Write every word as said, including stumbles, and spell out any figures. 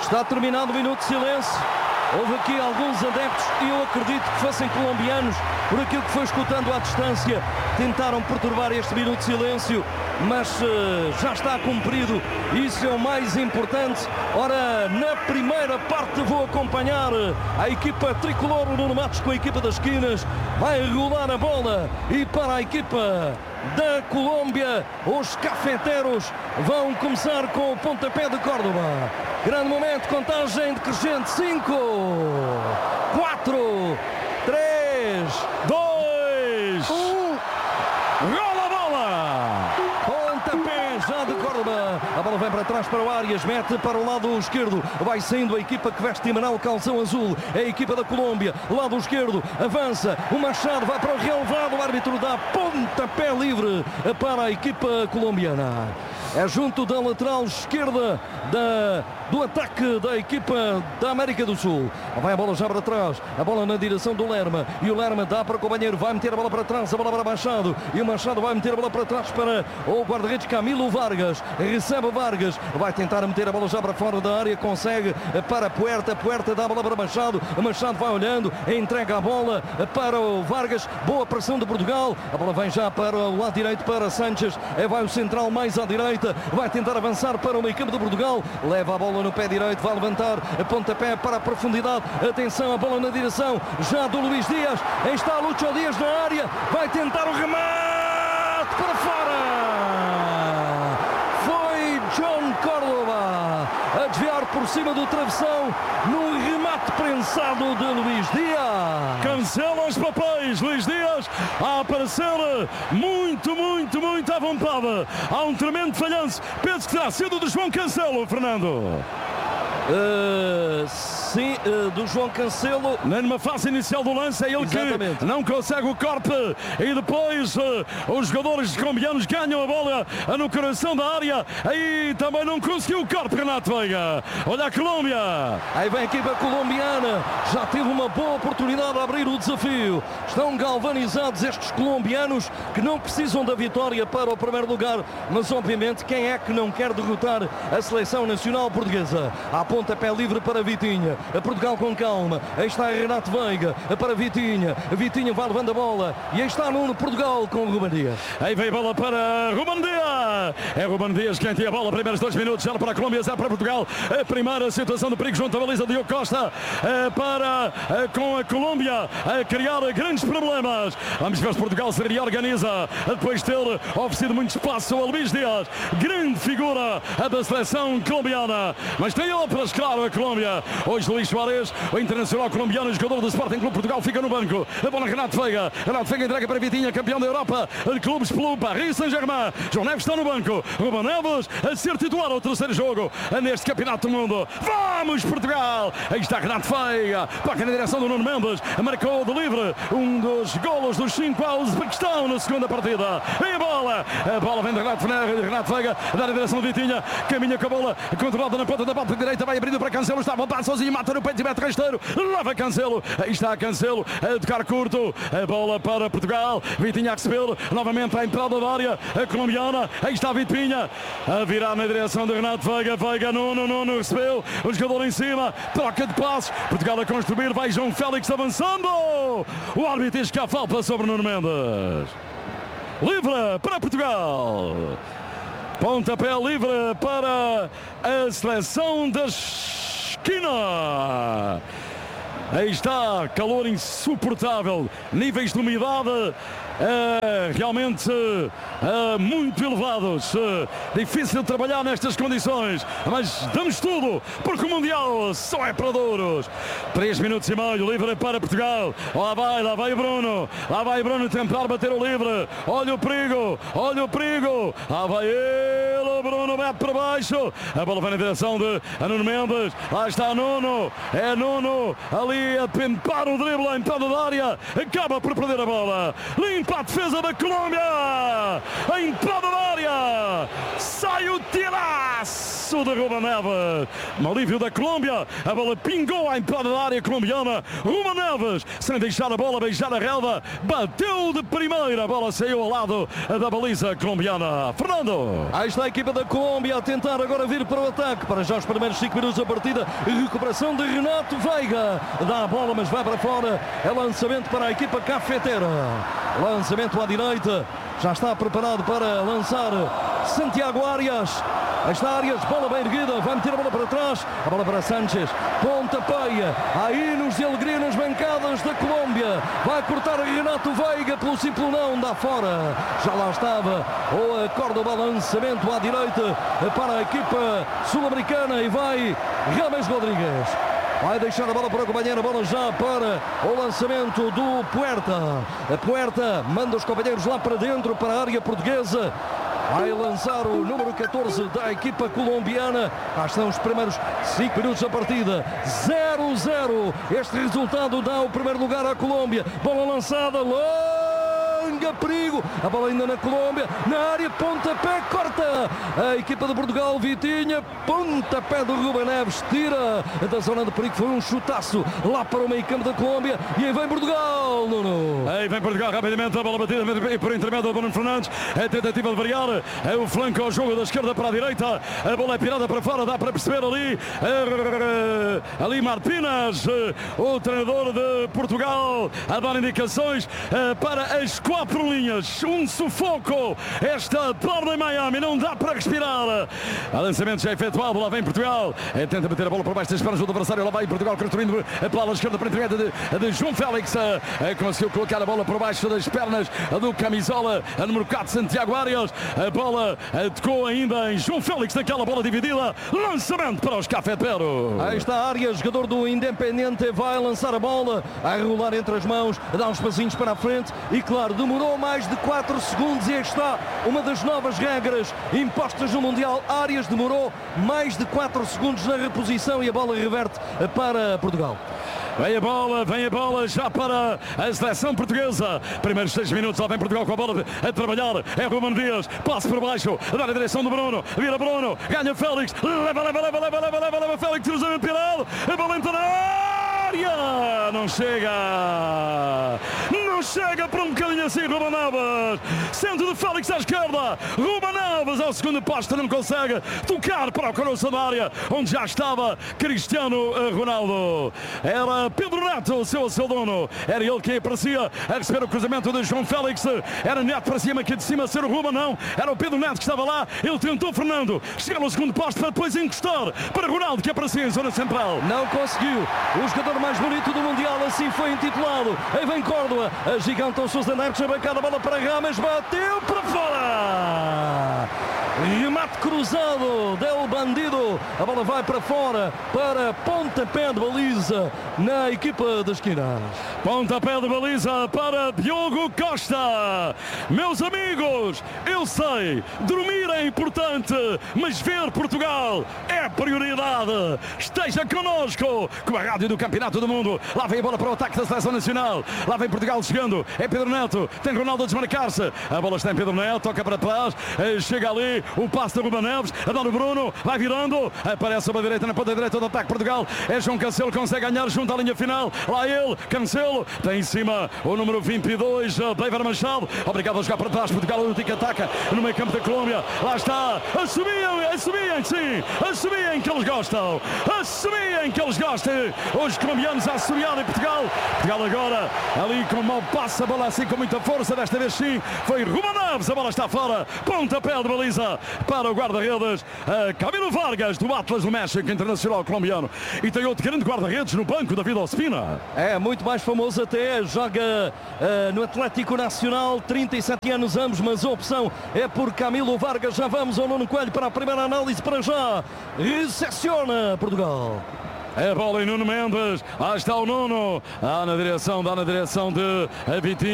Está terminado o minuto de silêncio. Houve aqui alguns adeptos, e eu acredito que fossem colombianos, por aquilo que foi escutando à distância, tentaram perturbar este minuto de silêncio, mas uh, já está cumprido, isso é o mais importante. Ora, na primeira parte vou acompanhar a equipa tricolor, o Nuno Matos com a equipa das esquinas, vai rolar a bola, e para a equipa da Colômbia, os cafeteros vão começar com o pontapé de Córdoba. Grande momento, contagem decrescente, cinco, quatro, três, dois, um, rola a bola! Pontapé já de Córdoba, a bola vem para trás para o Arias, mete para o lado esquerdo, vai saindo a equipa que veste diagonal calção azul, é a equipa da Colômbia, lado esquerdo, avança, o Machado vai para o relevado, o árbitro dá pontapé livre para a equipa colombiana. É junto da lateral esquerda da, do ataque da equipa da América do Sul. Vai a bola já para trás, a bola na direção do Lerma, e o Lerma dá para o companheiro, vai meter a bola para trás, a bola para Machado, e o Machado vai meter a bola para trás para o guarda-redes Camilo Vargas, recebe Vargas, vai tentar meter a bola já para fora da área, consegue para Puerta, Puerta dá a bola para Machado, Machado vai olhando, entrega a bola para o Vargas, boa pressão de Portugal, a bola vem já para o lado direito para Sanchez, vai o central mais à direita, vai tentar avançar para uma equipe de Portugal, leva a bola no pé direito, vai levantar a pontapé para a profundidade, atenção, a bola na direção já do Luís Dias, aí está Lúcio Dias na área, vai tentar o remate para fora, foi John Córdoba a desviar por cima do travessão no remate prensado de Luís Dias. Cancela os papéis, Luís Dias a aparecer muito, muito, muito à vontade. Há um tremendo falhanço, penso que terá sido do João Cancelo, Fernando. Uh, sim, uh, do João Cancelo. Numa fase inicial do lance é ele Exatamente. que não consegue o corte, e depois uh, os jogadores colombianos ganham a bola uh, no coração da área, aí também não conseguiu o corte, Renato Veiga. Olha a Colômbia, aí vem a equipa colombiana, já teve uma boa oportunidade de abrir o desafio, estão galvanizados estes colombianos que não precisam da vitória para o primeiro lugar, mas obviamente quem é que não quer derrotar a seleção nacional portuguesa? Há pontapé livre para Vitinha, a Portugal com calma, aí está Renato Veiga para Vitinha, Vitinha vai levando a bola, e aí está Nuno, Portugal com Ruben Dias. Aí vem a bola para Ruben Dias, é Ruben Dias quem tem a bola, primeiros dois minutos, já para a Colômbia, já para Portugal, a primeira situação de perigo junto à baliza de Diogo Costa, para com a Colômbia a criar grandes problemas. Vamos ver se Portugal se reorganiza depois de ter oferecido muito espaço a Luís Dias, grande figura da seleção colombiana, mas tem outras, claro, a Colômbia. Hoje Luís Soares, o internacional colombiano, jogador do Sporting Clube Portugal, fica no banco. A bola Renato Veiga, Renato Veiga entrega para Vitinha, campeão da Europa de clubes pelo Paris Saint-Germain. João Neves está no banco, Ruben Neves a ser titular ao terceiro jogo neste Campeonato do Mundo. Vamos Portugal, aí está Renato Veiga, toca na direção do Nuno Mendes, marcou de livre um dos golos dos cinco ao Uzbequistão na segunda partida. E a bola, a bola vem de Renato, Renato Veiga, dá na direção de Vitinha, caminha com a bola, controlada na ponta da ponta direita, vai abrindo para Cancelo, está a voltar sozinho, mata no peito e mete rasteiro, leva Cancelo, aí está Cancelo, a tocar curto, a bola para Portugal, Vitinha a receber, novamente a entrada da área, a colombiana, aí está Vitinha, a virar na direção de Renato Veiga, Veiga, Nuno, Nuno recebeu, o jogador em cima, troca de passos, Portugal a construir, vai João Félix avançando, o árbitro diz que há falta sobre Nuno Mendes, livre para Portugal. Pontapé livre para a seleção da esquina. Aí está, calor insuportável, níveis de umidade uh, realmente uh, muito elevados. Uh, difícil de trabalhar nestas condições, mas damos tudo, porque o Mundial só é para duros. Três minutos e meio, livre para Portugal. Lá vai, lá vai o Bruno. Lá vai o Bruno tentar bater o livre. Olha o perigo, olha o perigo. Lá vai ele, o Bruno mete para baixo. A bola vai na direção de Nuno Mendes. Lá está Nuno, é Nuno ali a tentar o drible à entrada da área, acaba por perder a bola, limpa a defesa da Colômbia, a entrada da área, sai o Tiras. golaço de Ruben Neves. Malívio da Colômbia. A bola pingou à entrada da área colombiana. Ruben Neves, sem deixar a bola beijar a relva, bateu de primeira. A bola saiu ao lado da baliza colombiana. Fernando. Aí está a equipa da Colômbia a tentar agora vir para o ataque. Para já os primeiros cinco minutos da partida. Recuperação de Renato Veiga. Dá a bola, mas vai para fora. É lançamento para a equipa cafetera. Lançamento à direita. Já está preparado para lançar Santiago Arias. Aí está Arias, bola bem erguida, vai meter a bola para trás, a bola para Sánchez, pontapeia, há hinos de alegria nas bancadas da Colômbia, vai cortar Renato Veiga pelo simples não, dá fora, já lá estava, o Córdoba, lançamento à direita para a equipa sul-americana e vai James Rodrigues. Vai deixar a bola para o companheiro, a bola já para o lançamento do Puerta. A Puerta manda os companheiros lá para dentro, para a área portuguesa. Vai lançar o número catorze da equipa colombiana. Lá estão os primeiros cinco minutos da partida. zero a zero. Este resultado dá o primeiro lugar à Colômbia. Bola lançada, longa, perigo. A bola ainda na Colômbia, na área, pontapé, corta. A equipa de Portugal, Vitinha, pontapé do Ruben Neves, tira da zona de perigo. Foi um chutaço lá para o meio campo da Colômbia. E aí vem Portugal, Nuno. Aí vem Portugal rapidamente, a bola batida por intermédio do Bruno Fernandes. É tentativa de variar, é o flanco ao jogo da esquerda para a direita. A bola é pirada para fora, dá para perceber ali. Ali Martínez, o treinador de Portugal, a dar indicações para as quatro linhas. Um sufoco. Esta torna em Miami, não dá para respirar. A lançamento já é efetuado, lá vem Portugal. É, tenta meter a bola por baixo das pernas do adversário. Lá vai Portugal construindo pela ala esquerda para a intermédio de, de João Félix. É, conseguiu colocar a bola por baixo das pernas do camisola, a número quatro, Santiago Arias. A bola tocou ainda em João Félix naquela bola dividida. Lançamento para os cafeteros. Aí está Arias, jogador do Independiente, vai lançar a bola, a rolar entre as mãos, a dar uns passinhos para a frente e, claro, demorou mais de quatro segundos e aí está uma das novas regras impostas no Mundial. Arias demorou mais de quatro segundos na reposição e a bola reverte para Portugal. Vem a bola, vem a bola já para a seleção portuguesa. Primeiros seis minutos, lá vem Portugal com a bola a trabalhar. É Ruben Dias, passe por baixo, dá na direção do Bruno, vira Bruno, ganha Félix, leva, leva, leva, leva, leva, leva, leva Félix, cruzamento pirado, a bola entra na área, não chega. Não chega para um bocadinho assim, Ruben Neves. Centro de Félix à esquerda. Ruben Neves ao segundo posto, não consegue tocar para o coração da área, onde já estava Cristiano Ronaldo. Era Pedro Neto, o seu, seu dono. Era ele quem aparecia a receber o cruzamento de João Félix. Era Neto para cima, aqui de cima ser o Ruben, não. Era o Pedro Neto que estava lá. Ele tentou Fernando chegar no segundo posto para depois encostar para Ronaldo, que aparecia em zona central. Não conseguiu. O jogador mais bonito do Mundial assim foi intitulado. Aí vem Córdoba. Agigantam-se os andares na bancada, a bola para Rames, bateu para fora. Remate cruzado del Bandido. A bola vai para fora para pontapé de baliza na equipa das esquinas. Pontapé de baliza para Diogo Costa. Meus amigos, eu sei, dormir é importante, mas ver Portugal é prioridade. Esteja connosco com a rádio do Campeonato do Mundo. Lá vem a bola para o ataque da Seleção Nacional. Lá vem Portugal chegando. É Pedro Neto. Tem Ronaldo a desmarcar-se. A bola está em Pedro Neto. Toca para trás. Chega ali o passe de Ruben Neves. A dar o Bruno. Vai virando. Aparece a direita na ponta direita do ataque Portugal. É João Cancelo. Consegue ganhar junto à linha final. Lá ele. Cancelo. Tem em cima o número vinte e dois. David Machado. Obrigado a jogar para trás. Portugal o que ataca no meio campo da Colômbia. Lá está. Assumiam. Assumiam. Sim. Assumiam que eles gostam. Assumiam que eles gostam. Os colombianos a assumiar em Portugal. Portugal agora ali com mau passe. A bola assim com muita força. Desta vez sim. Foi Ruben Neves. A bola está fora. Pontapé de baliza para o guarda-redes Camilo Vargas do Atlas do México, internacional colombiano. E tem outro grande guarda-redes no banco, David Ospina. É, muito mais famoso até, joga uh, no Atlético Nacional, trinta e sete anos ambos, mas a opção é por Camilo Vargas. Já vamos ao Nuno Coelho para a primeira análise para já. Recepciona Portugal. É a bola em Nuno Mendes. Lá está o Nuno. Dá na direção, dá na direção de Vitinho.